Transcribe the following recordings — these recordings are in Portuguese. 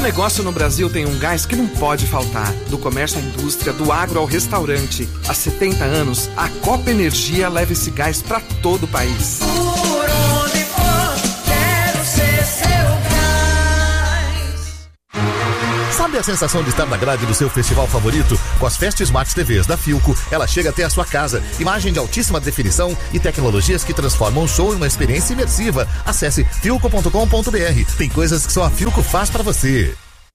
Todo negócio no Brasil tem um gás que não pode faltar. Do comércio à indústria, do agro ao restaurante. Há 70 anos, a Copa Energia leva esse gás para todo o país. Por onde for, quero ser seu gás. Sabe a sensação de estar na grade do seu festival favorito? Com as Fest Smart TVs da Philco, ela chega até a sua casa. Imagem de altíssima definição e tecnologias que transformam o show em uma experiência imersiva. Acesse philco.com.br. Tem coisas que só a Philco faz pra você.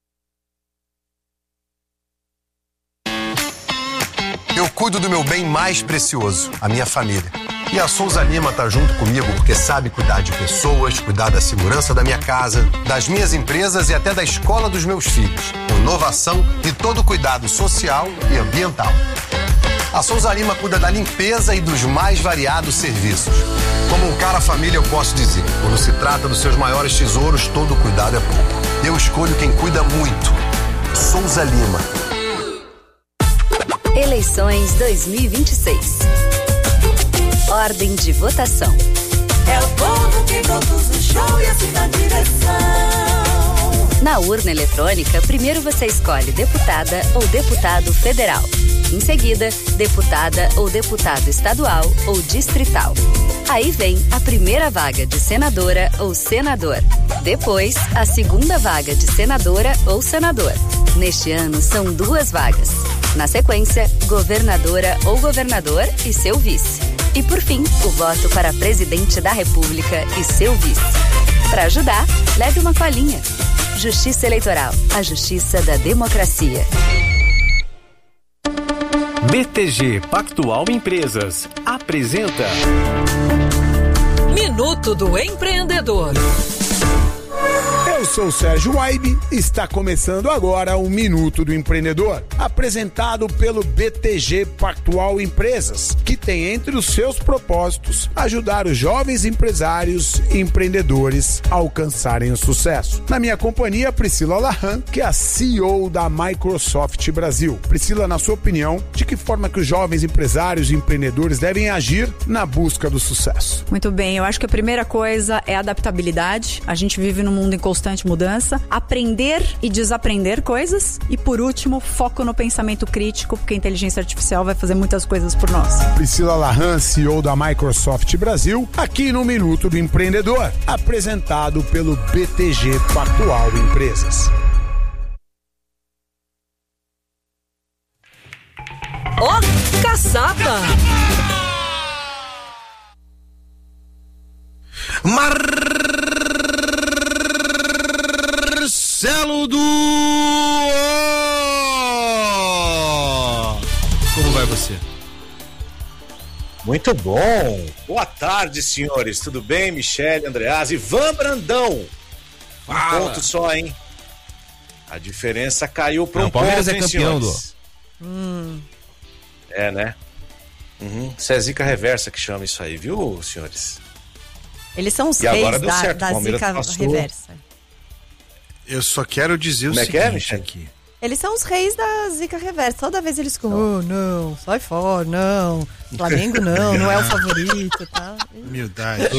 Eu cuido do meu bem mais precioso, a minha família. E a Souza Lima tá junto comigo porque sabe cuidar de pessoas, cuidar da segurança da minha casa, das minhas empresas e até da escola dos meus filhos. Inovação e todo cuidado social e ambiental. A Souza Lima cuida da limpeza e dos mais variados serviços. Como um cara família, eu posso dizer, quando se trata dos seus maiores tesouros, todo cuidado é pouco. Eu escolho quem cuida muito. Souza Lima. Eleições 2026. Ordem de votação. É o povo que conduz o show e assim na direção. Na urna eletrônica, primeiro você escolhe deputada ou deputado federal. Em seguida, deputada ou deputado estadual ou distrital. Aí vem a primeira vaga de senadora ou senador. Depois, a segunda vaga de senadora ou senador. Neste ano, são 2 vagas. Na sequência, governadora ou governador e seu vice. E por fim, o voto para presidente da República e seu vice. Para ajudar, leve uma colinha. Justiça Eleitoral, a justiça da democracia. BTG Pactual Empresas apresenta Minuto do Empreendedor. Eu sou o Sérgio Waibe e está começando agora o Minuto do Empreendedor, apresentado pelo BTG Pactual Empresas, que tem entre os seus propósitos ajudar os jovens empresários e empreendedores a alcançarem o sucesso. Na minha companhia, Priscila Lahan, que é a CEO da Microsoft Brasil. Priscila, na sua opinião, de que forma que os jovens empresários e empreendedores devem agir na busca do sucesso? Muito bem, eu acho que a primeira coisa é adaptabilidade. A gente vive num mundo em constante mudança, aprender e desaprender coisas e, por último, foco no pensamento crítico, porque a inteligência artificial vai fazer muitas coisas por nós. Priscila Lahan, CEO da Microsoft Brasil, aqui no Minuto do Empreendedor, apresentado pelo BTG Pactual Empresas. Ó, caçapa! Marcelo do... Como vai você? Muito bom. Boa tarde, senhores. Tudo bem? Michele, Andreas, Ivan Brandão. Um ponto só, hein? A diferença caiu para um ponto, Palmeiras é campeão, senhores. É, né? Isso é zica reversa que chama isso aí, viu, senhores? Eles são os E reis agora deu certo, da Palmeiras zica passou. reversa. Eu só quero dizer o seguinte aqui. Eles são os reis da zica reversa. Toda vez eles ficam, oh, não, sai fora, não. Flamengo não é o favorito, tá? Humildade.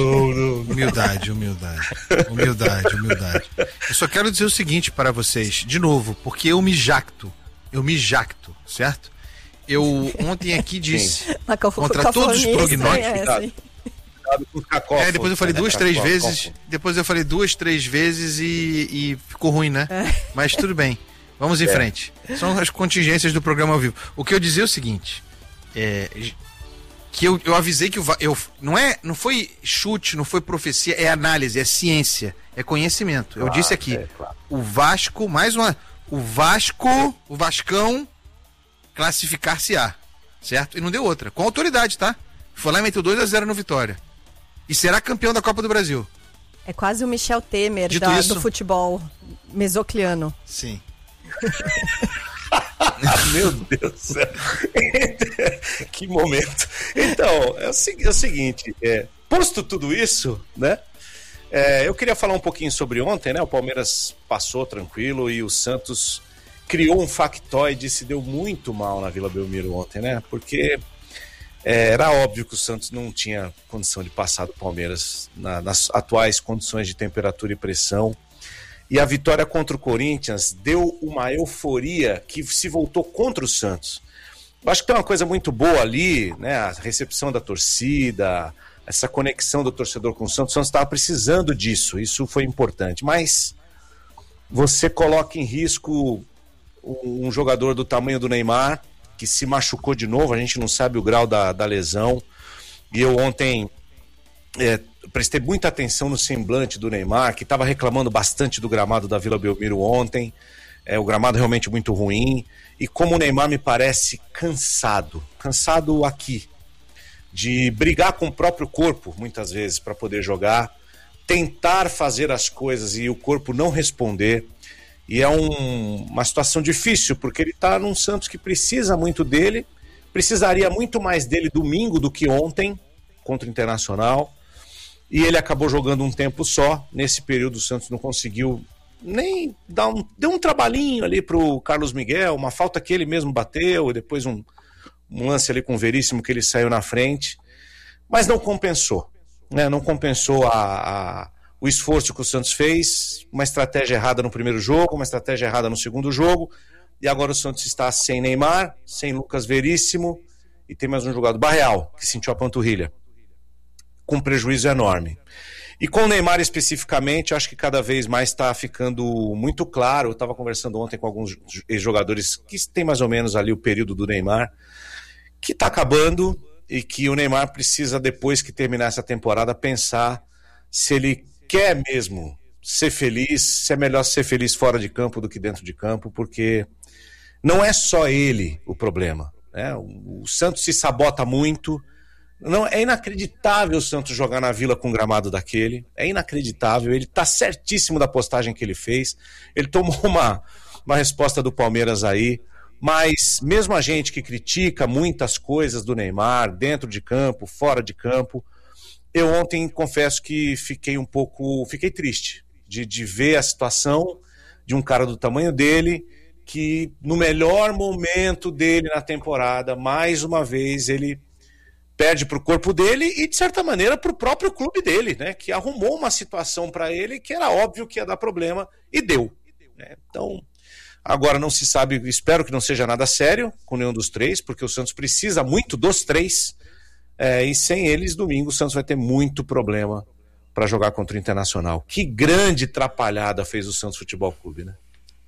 Humildade. Eu só quero dizer o seguinte para vocês, de novo, porque eu me jacto, certo? Eu ontem aqui disse, contra todos os prognósticos... Depois eu falei duas, três vezes e ficou ruim, né? Mas tudo bem, vamos em frente. São as contingências do programa ao vivo. O que eu dizia é o seguinte, que eu avisei que não foi chute, não foi profecia, é análise, é ciência, é conhecimento. Eu disse aqui, o Vasco, o Vascão classificar-se-á, certo? E não deu outra, com autoridade, tá? Foi lá e meteu 2-0 no Vitória. E será campeão da Copa do Brasil. É quase o Michel Temer do futebol mesocliano. Sim. Meu Deus do céu. Que momento. Então, é o seguinte, posto tudo isso, né? Eu queria falar um pouquinho sobre ontem, né? O Palmeiras passou tranquilo e o Santos criou um factoide e se deu muito mal na Vila Belmiro ontem, né? Porque era óbvio que o Santos não tinha condição de passar do Palmeiras nas atuais condições de temperatura e pressão. E a vitória contra o Corinthians deu uma euforia que se voltou contra o Santos. Eu acho que tem uma coisa muito boa ali, né? A recepção da torcida, essa conexão do torcedor com o Santos. O Santos estava precisando disso, isso foi importante. Mas você coloca em risco um jogador do tamanho do Neymar, que se machucou de novo, a gente não sabe o grau da lesão. E eu ontem prestei muita atenção no semblante do Neymar, que estava reclamando bastante do gramado da Vila Belmiro ontem. O gramado realmente muito ruim. E como o Neymar me parece cansado aqui, de brigar com o próprio corpo, muitas vezes, para poder jogar, tentar fazer as coisas e o corpo não responder. E é uma situação difícil, porque ele está num Santos que precisa muito dele, precisaria muito mais dele domingo do que ontem, contra o Internacional, e ele acabou jogando um tempo só. Nesse período o Santos não conseguiu nem deu um trabalhinho ali pro Carlos Miguel, uma falta que ele mesmo bateu, e depois um lance ali com o Veríssimo que ele saiu na frente, mas não compensou, né? Não compensou o esforço que o Santos fez, uma estratégia errada no primeiro jogo, uma estratégia errada no segundo jogo, e agora o Santos está sem Neymar, sem Lucas Veríssimo, e tem mais um jogador, Barreal, que sentiu a panturrilha, com prejuízo enorme. E com o Neymar especificamente, acho que cada vez mais está ficando muito claro. Eu estava conversando ontem com alguns ex-jogadores que têm mais ou menos ali o período do Neymar, que está acabando, e que o Neymar precisa, depois que terminar essa temporada, pensar se ele quer mesmo ser feliz, se é melhor ser feliz fora de campo do que dentro de campo, porque não é só ele o problema, né? O Santos se sabota muito. Não, é inacreditável o Santos jogar na Vila com um gramado daquele. É inacreditável. Ele tá certíssimo da postagem que ele fez. Ele tomou uma resposta do Palmeiras aí. Mas mesmo a gente que critica muitas coisas do Neymar, dentro de campo, fora de campo, eu ontem confesso que fiquei triste de ver a situação de um cara do tamanho dele, que no melhor momento dele na temporada, mais uma vez ele perde para o corpo dele e, de certa maneira, para o próprio clube dele, né? Que arrumou uma situação para ele que era óbvio que ia dar problema e deu, né? Então, agora não se sabe, espero que não seja nada sério com nenhum dos três, porque o Santos precisa muito dos três, e sem eles, domingo, o Santos vai ter muito problema para jogar contra o Internacional. Que grande trapalhada fez o Santos Futebol Clube, né?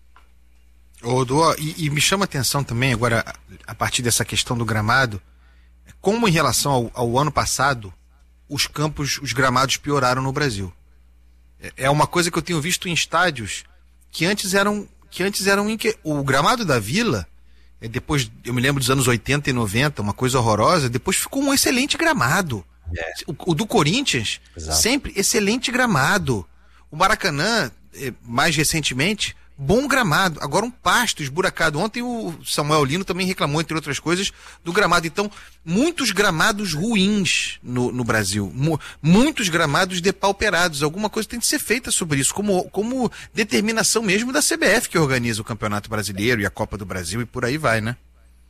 E me chama a atenção também, agora, a partir dessa questão do gramado, como em relação ao ano passado, os gramados pioraram no Brasil. É uma coisa que eu tenho visto em estádios que antes eram o gramado da Vila, depois, eu me lembro dos anos 80 e 90, uma coisa horrorosa, depois ficou um excelente gramado. O do Corinthians, exato, sempre excelente gramado. O Maracanã, mais recentemente, bom gramado, agora um pasto esburacado. Ontem o Samuel Lino também reclamou, entre outras coisas, do gramado. Então, muitos gramados ruins no Brasil, muitos gramados depauperados. Alguma coisa tem que ser feita sobre isso, como determinação mesmo da CBF, que organiza o Campeonato Brasileiro e a Copa do Brasil e por aí vai, né?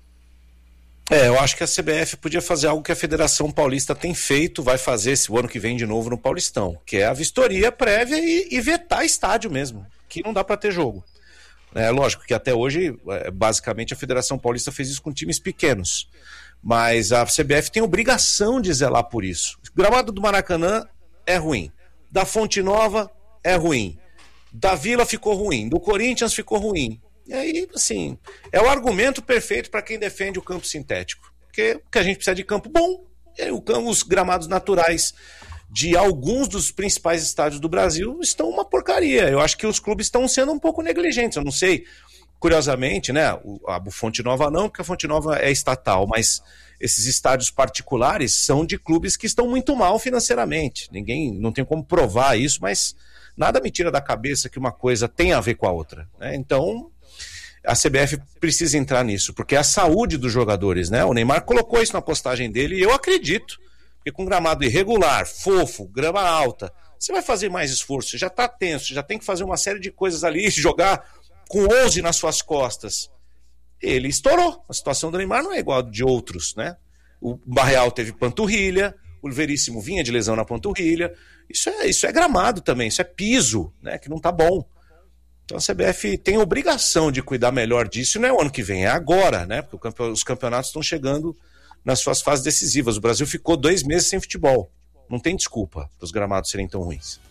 Eu acho que a CBF podia fazer algo que a Federação Paulista tem feito, vai fazer esse ano que vem de novo no Paulistão, que é a vistoria prévia e vetar estádio mesmo, que não dá para ter jogo. Lógico que até hoje, basicamente, a Federação Paulista fez isso com times pequenos, mas a CBF tem obrigação de zelar por isso. O gramado do Maracanã é ruim, da Fonte Nova é ruim, da Vila ficou ruim, do Corinthians ficou ruim. E aí, assim, é o argumento perfeito para quem defende o campo sintético, porque a gente precisa de campo bom, e aí os gramados naturais de alguns dos principais estádios do Brasil estão uma porcaria. Eu acho que os clubes estão sendo um pouco negligentes. Eu não sei, curiosamente, né? A Fonte Nova não, porque a Fonte Nova é estatal, mas esses estádios particulares são de clubes que estão muito mal financeiramente. Não tem como provar isso, mas nada me tira da cabeça que uma coisa tem a ver com a outra, né? Então, a CBF precisa entrar nisso, porque é a saúde dos jogadores, né? O Neymar colocou isso na postagem dele e eu acredito. Porque com gramado irregular, fofo, grama alta, você vai fazer mais esforço, você já está tenso, você já tem que fazer uma série de coisas ali, jogar com 11 nas suas costas. Ele estourou. A situação do Neymar não é igual a de outros, né? O Barreal teve panturrilha, o Veríssimo vinha de lesão na panturrilha. Isso é gramado também, isso é piso, né? Que não tá bom. Então a CBF tem a obrigação de cuidar melhor disso, não é o ano que vem, é agora, né? Porque os campeonatos estão chegando nas suas fases decisivas. O Brasil ficou 2 meses sem futebol. Não tem desculpa para os gramados serem tão ruins.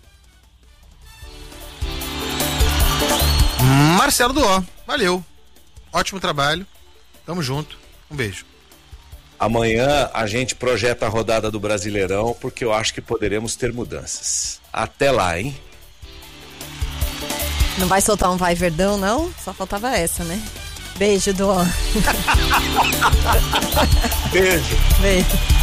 Marcelo Duó, valeu. Ótimo trabalho. Tamo junto. Um beijo. Amanhã a gente projeta a rodada do Brasileirão, porque eu acho que poderemos ter mudanças. Até lá, hein? Não vai soltar um Vai Verdão, não? Só faltava essa, né? Beijo, Duó. Beijo. Beijo.